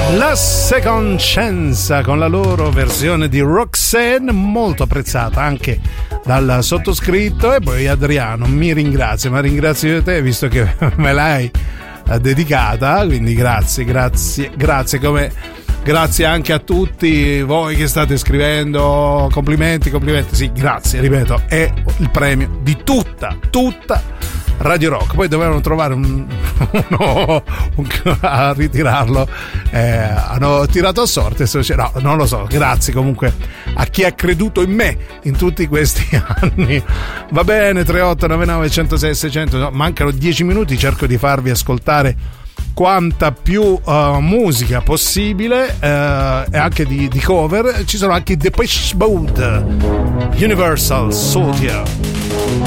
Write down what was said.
La Second Chance con la loro versione di Roxanne, molto apprezzata anche dal sottoscritto. E poi Adriano mi ringrazia, ma ringrazio te visto che me l'hai dedicata, quindi grazie, grazie anche a tutti voi che state scrivendo, complimenti, sì, grazie, ripeto, è il premio di tutta Radio Rock. Poi dovevano trovare uno a ritirarlo, hanno tirato a sorte, no, non lo so. Grazie comunque a chi ha creduto in me in tutti questi anni. Va bene, 3899 106 600, no, mancano 10 minuti, cerco di farvi ascoltare quanta più musica possibile, e anche di cover. Ci sono anche i Depeche Mode, Universal Soldier.